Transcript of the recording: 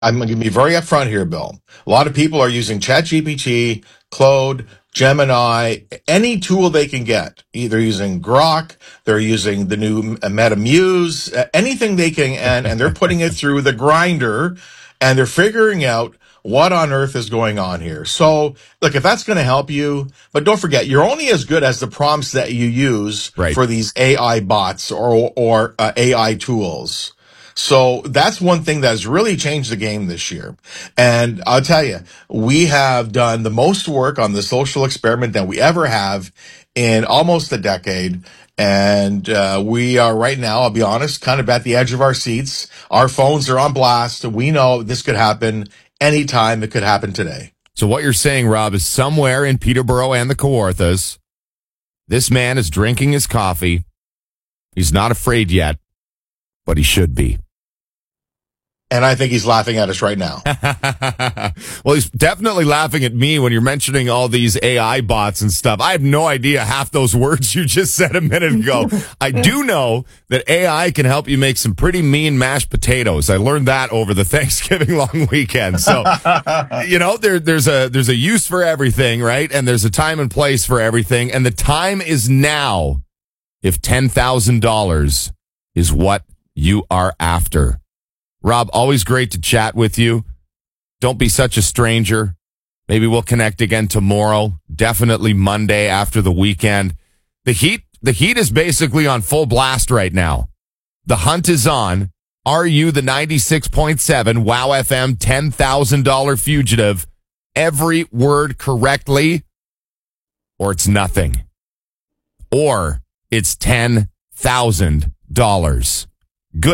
I'm going to be very upfront here, Bill. A lot of people are using ChatGPT, Claude, Gemini, any tool they can get. Either using Grok, they're using the new Meta Muse, anything they can, and they're putting it through the grinder, and they're figuring out what on earth is going on here. So, look, if that's going to help you, but don't forget, you're only as good as the prompts that you use Right. for these AI bots or AI tools. So that's one thing that has really changed the game this year. And I'll tell you, we have done the most work on the social experiment that we ever have in almost a decade. And we are right now, I'll be honest, kind of at the edge of our seats. Our phones are on blast. We know this could happen anytime. It could happen today. So what you're saying, Rob, is somewhere in Peterborough and the Kawarthas, this man is drinking his coffee. He's not afraid yet, but he should be. And I think he's laughing at us right now. Well, he's definitely laughing at me when you're mentioning all these AI bots and stuff. I have no idea half those words you just said a minute ago. I do know that AI can help you make some pretty mean mashed potatoes. I learned that over the Thanksgiving long weekend. So, you know, there's a use for everything, right? And there's a time and place for everything. And the time is now if $10,000 is what you are after. Rob, always great to chat with you. Don't be such a stranger. Maybe we'll connect again tomorrow. Definitely Monday after the weekend. The heat is basically on full blast right now. The hunt is on. Are you the 96.7 Wow FM $10,000 fugitive? Every word correctly, or it's nothing. Or it's $10,000.